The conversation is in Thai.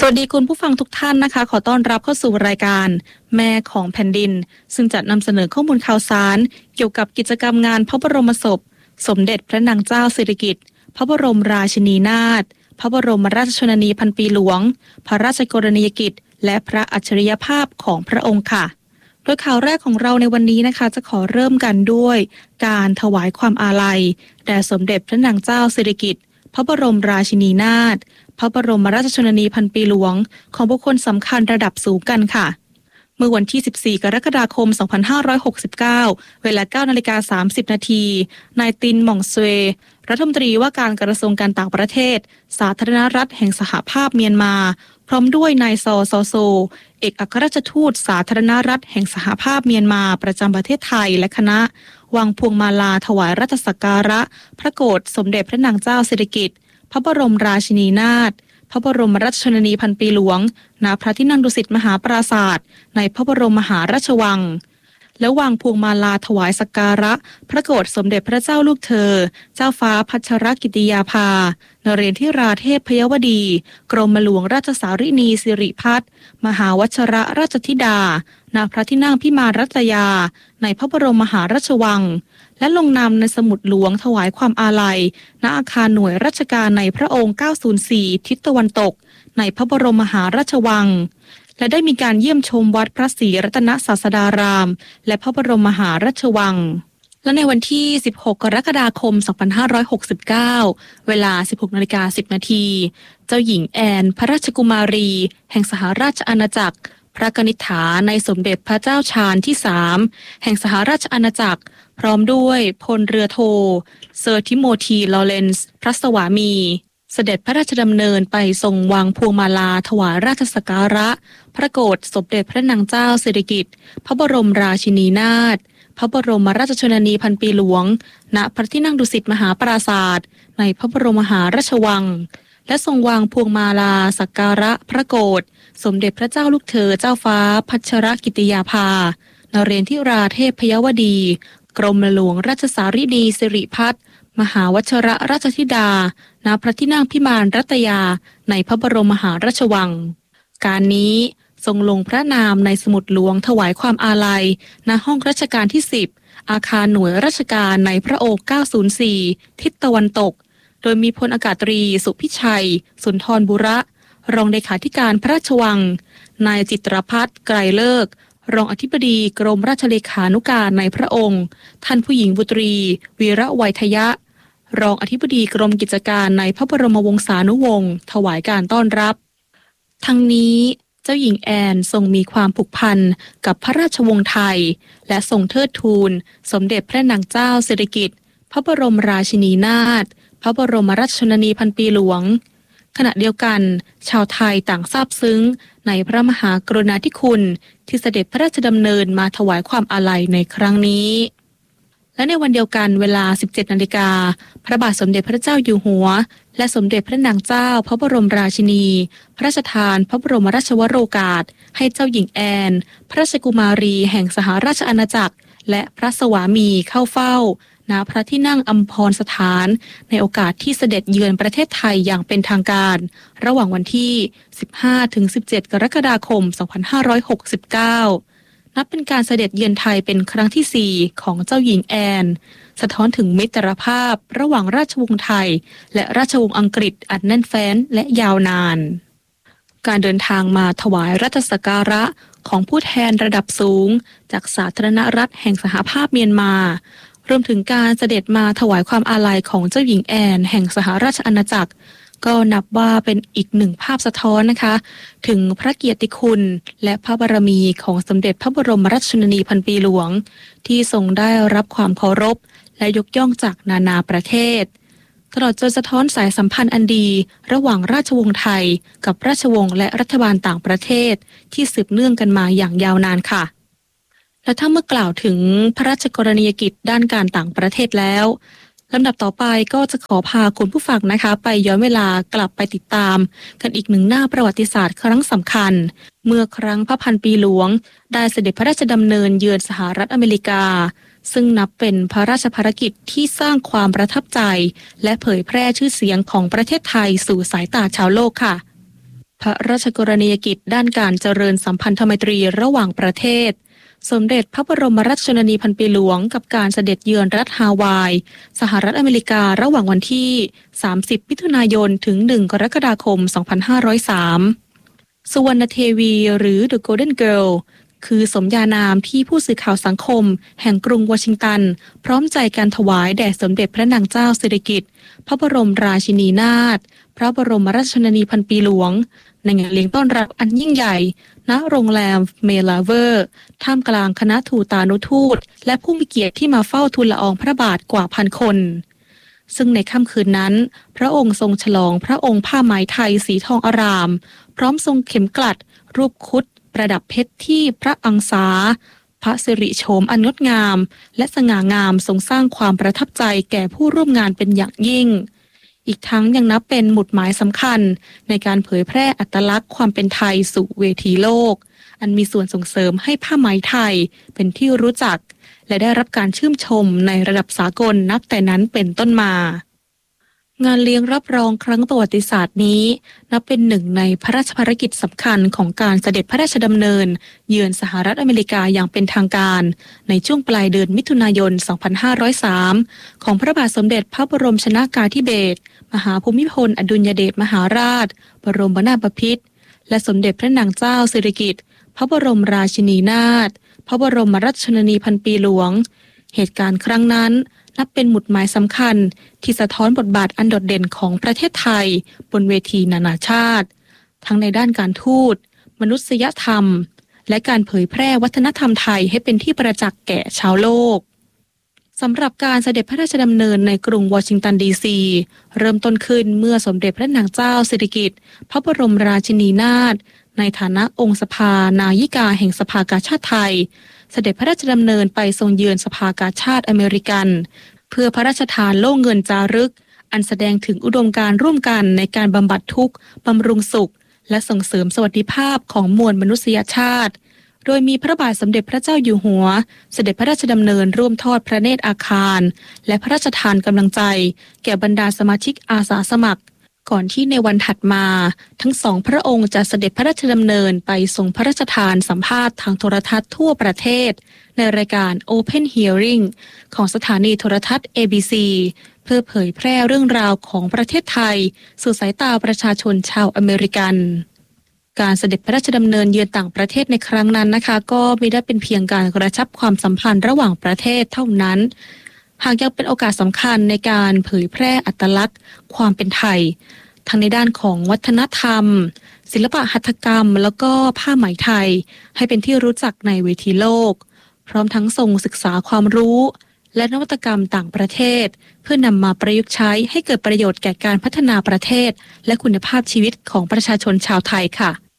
สวัสดีคุณผู้ฟังทุกท่านนะคะขอต้อนรับเข้าสู่รายการแม่ของแผ่นดินซึ่งจะนำเสนอข้อมูลข่าวสารเกี่ยวกับกิจกรรมงานพระบรมศพสมเด็จพระนางเจ้าสิริกิติ์พระบรมราชินีนาถพระบรมราชชนนีพันปีหลวงพระราชกรณียกิจและพระอัจฉริยภาพของพระองค์ค่ะโดยข่าวแรกของเราในวันนี้นะคะจะขอเริ่มกันด้วยการถวายความอาลัยแด่สมเด็จพระนางเจ้าสิริกิติ์พระบรมราชินีนาถพระบรมราชชนนีพันปีหลวงของบุคคลสำคัญระดับสูงกันค่ะเมื่อวันที่ 14 กรกฎาคม 2569 เวลา 9:30 นาทีนายตินหม่องเซวยรัฐมนตรีว่าการกระทรวงการต่างประเทศสาธารณรัฐแห่งสหภาพเมียนมาพร้อมด้วยนายซอโซเอกอัครราชทูตสาธารณรัฐแห่งสหภาพเมียนมาประจำประเทศไทยและคณะวางพวงมาลาถวายรัตสักการะพระโกฐสมเด็จพระนางเจ้าสิริกิติ์พระบรมราชินีนาถพระบรมราชชนนีพันปีหลวงณพระที่นั่งดุสิตมหาปราสาทในพระบรมมหาราชวังและวางพวงมาลาถวายสักการะพระโกฐสมเด็จพระเจ้าลูกเธอเจ้าฟ้าพัชรกิติยาภานเรศธิราเทพพยวดีกรมหลวงราชสารินีสิริพัฒน์มหาวชรราชธิดาณพระที่นั่งพิมานรัตยาในพระบรมมหาราชวังและลงนามในสมุดหลวงถวายความอาลัยณอาคารหน่วยราชการในพระองค์ 904 ทิศตะวันตกในพระบรมมหาราชวังและได้มีการเยี่ยมชมวัดพระศรีรัตนศาสดารามและพระบรมมหาราชวังและในวันที่ 16 กรกฎาคม 2569 เวลา 16:10 นาทีเจ้าหญิงแอนพระราชกุมารีแห่งสหราชอาณาจักรพระกนิษฐาในสมเด็จพระเจ้าชาญที่ 3 แห่งสหราชอาณาจักรพร้อมด้วยพลเรือโทเซอร์ทิโมธีลอเรนซ์พระสวามีเสด็จพระราชดำเนินไปทรงวางพวงมาลาถวายราชสักการะพระโกฐสมเด็จพระนางเจ้าสิริกิติ์พระบรมราชินีนาถพระบรมราชชนนีพันปีหลวงณพระที่นั่งดุสิตมหาปราสาทในพระบรมมหาราชวังและทรงวางพวงมาลาสักการะพระโกฐสมเด็จพระเจ้าลูกเธอเจ้าฟ้าพัชรกิติยาภานเรศธิราเทพพยวดีกรมหลวงราชสารินีสิริพัฒน์มหาวชรราชธิดาณพระที่นั่งพิมานรัตยาในพระบรมมหาราชวังการนี้ทรงลงพระนามในสมุดหลวงถวายความอาลัยณห้องรัชกาลที่ 10 อาคารหน่วยราชการในพระองค์ 904 ทิศตะวันตกโดยมีพลอากาศตรีสุพิชัยสุนทรบุระรองเลขาธิการพระราชวังนายจิตรพัฒน์ไกรเลิกรองอธิบดีกรมราชเลขานุการในพระองค์ท่านผู้หญิงบุตรีวีระไวทยะรองอธิบดีกรมกิจการในพระบรมวงศานุวงศ์ถวายการต้อนรับทั้งนี้เจ้าหญิงแอนทรงมีความผูกพันกับพระราชวงศ์ไทยและทรงเทิดทูนสมเด็จพระนางเจ้าสิริกิติ์พระบรมราชินีนาถพระบรมราชชนนีพันปีหลวงขณะเดียวกันชาวไทยต่างซาบซึ้งในพระมหากรุณาธิคุณที่เสด็จพระราชดำเนินมาถวายความอาลัยในครั้งนี้และในวันเดียวกันเวลา 17 นาฬิกาพระบาทสมเด็จพระเจ้าอยู่หัวและสมเด็จพระนางเจ้าพระบรมราชินีพระราชทานพระบรมราชวโรกาสให้เจ้าหญิงแอนพระราชกุมารีแห่งสหราชอาณาจักรและพระสวามีเข้าเฝ้าณพระที่นั่งอัมพรสถานในโอกาสที่เสด็จเยือนประเทศไทยอย่างเป็นทางการระหว่างวันที่ 15-17 กรกฎาคม 2569 นับเป็นการเสด็จเยือนไทยเป็นครั้งที่ 4 ของเจ้าหญิงแอนสะท้อนถึงมิตรภาพระหว่างราชวงศ์ไทยและราชวงศ์อังกฤษอันแน่นแฟ้นและยาวนานการเดินทางมาถวายรัตสักการะของผู้แทนระดับสูงจากสาธารณรัฐแห่งสหภาพเมียนมารวมถึงการเสด็จมาถวายความอาลัยของเจ้าหญิงแอนแห่งสหราชอาณาจักรก็นับว่าเป็นอีกหนึ่งภาพสะท้อนนะคะถึงพระเกียรติคุณและพระบารมีของสมเด็จพระบรมราชชนนีพันปีหลวงที่ทรงได้รับความเคารพและยกย่องจากนานาประเทศตลอดจนสะท้อนสายสัมพันธ์อันดีระหว่างราชวงศ์ไทยกับราชวงศ์และรัฐบาลต่างประเทศที่สืบเนื่องกันมาอย่างยาวนานค่ะและถ้าเมื่อกล่าวถึงพระราชกรณียกิจด้านการต่างประเทศแล้วลำดับต่อไปก็จะขอพาคุณผู้ฟังนะคะไปย้อนเวลากลับไปติดตามกันอีกหนึ่งหน้าประวัติศาสตร์ครั้งสำคัญเมื่อครั้งพระพันปีหลวงได้เสด็จพระราชดำเนินเยือนสหรัฐอเมริกาซึ่งนับเป็นพระราชภารกิจที่สร้างความประทับใจและเผยแพร่ชื่อเสียงของประเทศไทยสู่สายตาชาวโลกค่ะพระราชกรณียกิจด้านการเจริญสัมพันธไมตรีระหว่างประเทศสมเด็จพระบรมราชชนนีพันปีหลวงกับการเสด็จเยือนรัฐฮาวาย สหรัฐอเมริการะหว่างวันที่ 30 มิถุนายน ถึง 1 กรกฎาคม 2503 สุวรรณเทวีหรือ The Golden Girl คือสมญานามที่ผู้สื่อข่าวสังคมแห่งกรุงวอชิงตันพร้อมใจการถวายแด่สมเด็จพระนางเจ้าสิริกิติ์พระบรมราชินีนาถพระบรมราชชนนีพันปีหลวงในงานเลี้ยงต้อนรับอันยิ่งใหญ่ณโรงแรมเมลาเวอร์ท่ามกลางคณะทูตานุทูตและผู้มีเกียรติที่มาเฝ้าทูลละอองพระบาทกว่าพันคนซึ่งในค่ำคืนนั้นพระองค์ทรงฉลองพระองค์ผ้าไหมไทยสีทองอารามพร้อมทรงเข็มกลัดรูปครุฑประดับเพชรที่พระอังสาพระสิริโฉมอันงดงามและสง่างามทรงสร้างความประทับใจแก่ผู้ร่วมงานเป็นอย่างยิ่งอีกทั้งยังนับเป็นหมุดหมายสำคัญในการเผยแพร่อัตลักษณ์ความเป็นไทยสู่เวทีโลกอันมีส่วนส่งเสริมให้ผ้าไหมไทยเป็นที่รู้จักและได้รับการชื่นชมในระดับสากลนับแต่นั้นเป็นต้นมางานเลี้ยงรับรองครั้งประวัติศาสตร์นี้นับเป็นหนึ่งในพระราชภารกิจสำคัญของการเสด็จพระราชดำเนินเยือนสหรัฐอเมริกาอย่างเป็นทางการในช่วงปลายเดือนมิถุนายน 2503 ของพระบาทสมเด็จพระบรมชนกาธิเบศรมหาภูมิพลอดุลยเดชมหาราชบรมนาถบพิตรและสมเด็จพระนางเจ้าสิริกิติ์พระบรมราชินีนาถพระบรมราชชนนีพันปีหลวงเหตุการณ์ครั้งนั้นนับเป็นหมุดหมายสำคัญที่สะท้อนบทบาทอันโดดเด่นของประเทศไทยบนเวทีนานาชาติทั้งในด้านการทูตมนุษยธรรมและการเผยแพร่วัฒนธรรมไทยให้เป็นที่ประจักษ์แก่ชาวโลกสำหรับการเสด็จพระราชดำเนินในกรุงวอชิงตันดีซีเริ่มต้นขึ้นเมื่อสมเด็จพระนางเจ้าสิริกิติ์พระบรมราชินีนาถในฐานะองค์สภานายิกาแห่งสภากาชาดไทยเสด็จพระราชดำเนินไปทรงเยือนสภากาชาดอเมริกันเพื่อพระราชทานโล่เงินจารึกอันแสดงถึงอุดมการณ์ร่วมกันในการบำบัดทุกข์บำรุงสุขและส่งเสริมสวัสดิภาพของมวลมนุษยชาติโดยมีพระบาทสมเด็จพระเจ้าอยู่หัวเสด็จพระราชดำเนินร่วมทอดพระเนตรอาคารและพระราชทานกำลังใจแก่บรรดาสมาชิกอาสาสมัครก่อนที่ในวันถัดมาทั้งสองพระองค์จะเสด็จพระราชดำเนินไปทรงพระราชทานสัมภาษณ์ทางโทรทัศน์ทั่วประเทศในรายการ Open Hearing ของสถานีโทรทัศน์ ABC เพื่อเผยแพร่เรื่องราวของประเทศไทยสู่สายตาประชาชนชาวอเมริกันการเสด็จพระราชดำเนินเยือนต่างประเทศในครั้งนั้นนะคะก็ไม่ได้เป็นเพียงการกระชับความสัมพันธ์ระหว่างประเทศเท่านั้นหากยังเป็นโอกาสสำคัญในการเผยแพร่อัตลักษณ์ความเป็นไทยทั้งในด้านของวัฒนธรรมศิลปะหัตถกรรมแล้วก็ผ้าไหมไทยให้เป็นที่รู้จักในเวทีโลกพร้อมทั้งทรงศึกษาความรู้และนวัตกรรมต่างประเทศเพื่อนำมาประยุกต์ใช้ให้เกิดประโยชน์แก่การพัฒนาประเทศและคุณภาพชีวิตของประชาชนชาวไทยค่ะ